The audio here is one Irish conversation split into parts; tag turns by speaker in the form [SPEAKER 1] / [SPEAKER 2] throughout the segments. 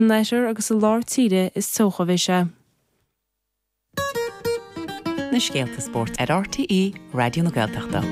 [SPEAKER 1] Neisir agus a lár tíre is tócha bhise.
[SPEAKER 2] Na Scéalta Sport ar RTE Radio na Gaeltachta.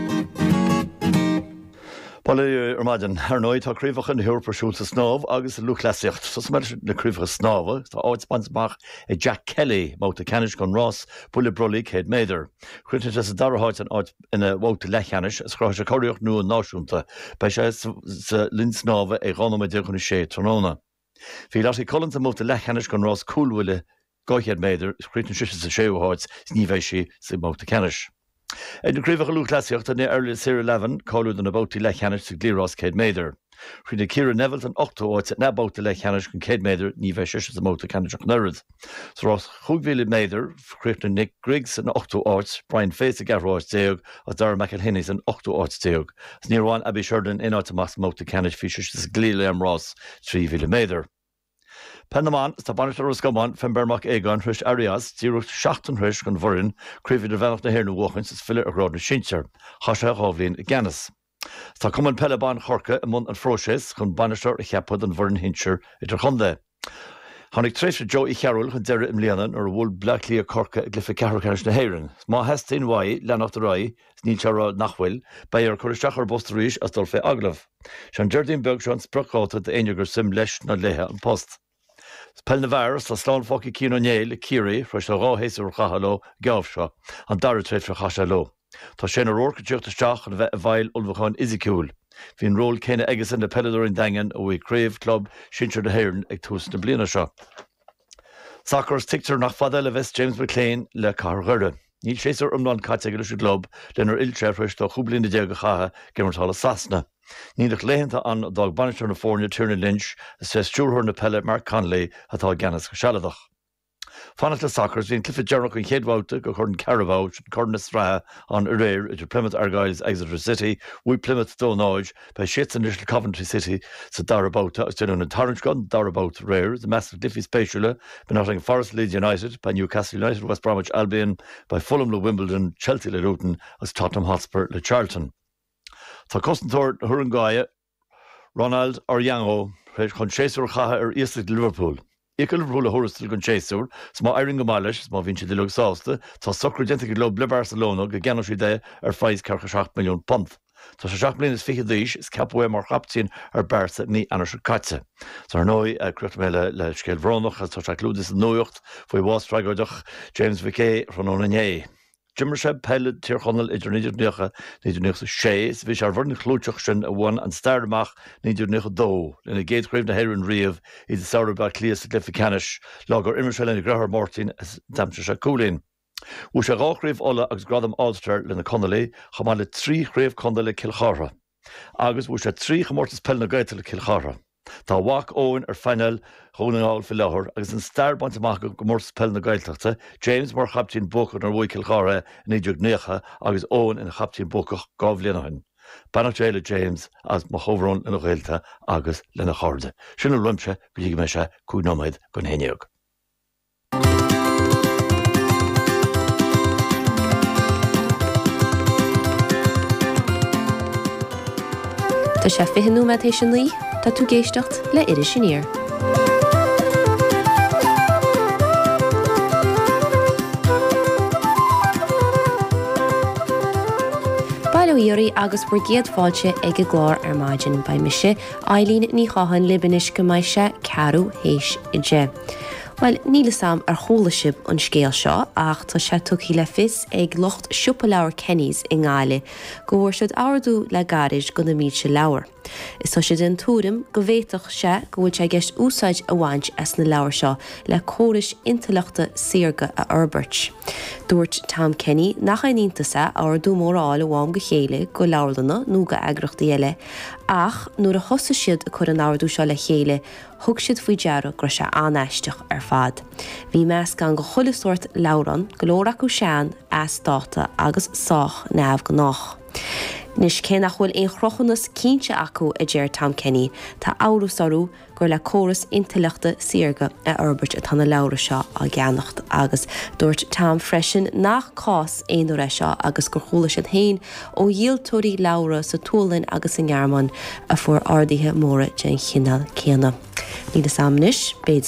[SPEAKER 3] Bala Armadan, ar nóid tá críomhach an hiúr prosúlta snáb agus a lúchleasiocht. Sos mar na críomhach snába, tá áitspansbach Jack Kelly, máta canis gon Ross, bula brolí céad méidir. Chrintin as a darhaid an áit ina bhóta lechanis, as chrá sé choiriocht nua náisiúnta, bei sé sa linn snába ag gánam a dúchan sé tróna. Bhí látí Collins a máta lechanis gon Ross cúlhfuile gáichéad méidir, chrintin si sa séúháid sníomhéis sí sa máta canis. In de críomhach lúchleasiocht an early Sir 11 cáúd an abótí lechanis sa glírás céad méidir. Chrína Ciara Neville an 8 áit na bóta lechanis gon céad méidir ní bheith si sa máta canis ach nurad. So rás chughvíle méidir, chríochna Nick Griggs an 8 áit, Brian Face a garráis déag a Dara McElhinney an 8 áit déag. As níorháin Abby Sheridan ináta mas máta canis fi si sa glíle am Ross 3 méidir. Pennaman, sta banister os gaman, Fembermach Egan, Hrish Arias, Zirut Shachtan Hrish gon Vorin, Crivi de Venach na Hernu Wochins, is Filler Agrod na Shincher, Hasha Hovlin Ganis. Sta Common Pelaban Horka, a Mont and Froshes, gon Banister, a Chapud and Vorin Hincher, Iterhonde. Hannig Tracer Joe Icharul, gon Dera Imlianan, or Wool Blacklia Corka, Glypha Carrocanish na Heron. Ma Hestin Wai, Lanach the Rai, Snichara Nachwil, Bayer Kurishachar Bostrish, as Dolphe Aglav. Shan Jerdin Bergshon Sprokota, the Einiger Sim Lesh, na Leha and Post. Pel na bharas tá slán fóci cín o'néil Ciri fres a ráhéis ar chahalo gabhseo an daratréid fra chasalo. Tá sé na róca deachtasteach an bheith a bhail ulmhacháin isiciúil. Bhín ról céine agus in na pedador in dagan ó bhí Crave Club Sinseir de Héireann ag tús na bliana seo. Sacars tictar nach fada le bheits James McLean le car ghuire. Níl séar umlan caite leis glob lenar iltrefris do chublin na déag chatha gimartála Sasna. Nílach léhananta an dag banister na fórne Tierna Lynch a sé stúrthór na pelle Mark Conley atá ganas go sealadach. Fannach le Sacars hín Clifford Jarrock an chéadhváta go chun Carabao chun na srá an réir idir Plymouth Argyles Exeter City, bhui Plymouth Donáid bei shits an Little Coventry City sa Darabouta as dún an Tarrant gun Darabouta réir, the massive Diffie Spatiala, by Nottingham Forest Leeds United, by Newcastle United, West Bromwich Albion, by Fulham le Wimbledon, Chelsea le Luton, as Tottenham Hotspur le Charlton. Tá costantóir Thurangáia Ronald Orjango réir chun séasúr chatha ar Iaslig Liverpool. Ica Liverpool a thuras gon séasúr, smá airing go mailis, smá vín si de lug sásta, tá soccer denta go glob le Barcelona go gceanna si de ar fáis carcha 7 milliún pont. Tá sé 7 milliún is fiche díis is capfu mar chaptín ar Barca ní anar se caite. Tá ar nói crucht mé le scéil bhrónach as tá se clúdis an nóocht faoi bhástraigordach James Vickey ran ónané. Jimmer se pelle tíorchonal idir 19 sé, bhí sé ar bhorna chlúteach sin a bhain an stairmach 19 lena géadcraibh na Héireann riamh iad saoir ba clías a glyfa canis lágur immer se lena grahar Martin as damse se cúlín. Bhú sé ráchraibh ola agus gradam Ulster lena Connolly chamá le 3 chraibh Connolly Kilchara. Agus bhú sé 3 chamórtas pell na gaite le Kilchara. Tá Wach Owen ar final Rónaáil fi lethir agus an starbant amach go mórtas pell na gailteachta, James mar chaptín bócach ar bhuail Kilchara in 19 agus Owen in chaptín bócach gábhléanahain. Banach le James as mo chovrón in Gaelta agus lena chorde. Sinna rumse go dtí me se cúnóid gon héineog.
[SPEAKER 4] Tá sé fihanú météis sin lí, tá tú géisteacht le Iris Sinír. Bailíorí agus bur géad fáilte ag glár ar maidin ba mise Eileen ní chahan libanis go maiid se cearú héis ide. Well, níle sam ar cholasib an scéal seo ach tá sé tuí le fis ag locht siúpa leabhar Kennys i ngáile go bhfuair siad áardú le garis go na míid se leabhar. Is tá sé den túrim go bhéadach sé go bhfuil sé gceist úsáid a bhaint as na leabhar seo le córais intileachta siarga a Herbert. Dúirt Tom Kenny nach aonítasa áardú móráil bháim go chéile go leabharlanna nó go eagrachta eile ach nuair a thosa siad a chur an áardú seo le chéile thug siad faoi deara gur sé anaisteach ar fad. Bhí meas gan go chulasúirt leabharan go leor acu sean as dáta agus sách neamh go nach. Nis cé nach bhfuil éon chrochannas cínte acu a dtéir Tom Kenny tá áras gur le córas intileachta siarga a Albert a tanna leabhar seo a gceannacht agus dúirt Tom freisin nach cás éonúir seo agus gur chola sin hain ó dhialtóirí leabhar sa túlainn agus an ghearmán a fuair ardaithe móra den chinál céanna. Ní sam níos,